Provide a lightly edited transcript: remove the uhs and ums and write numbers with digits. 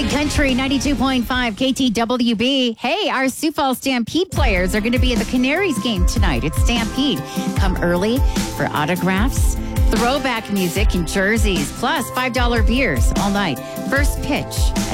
Big Country 92.5 KTWB. Hey, our Sioux Falls Stampede players are going to be at the Canaries game tonight. It's Stampede. Come early for autographs, throwback music, and jerseys, plus $5 beers all night. First pitch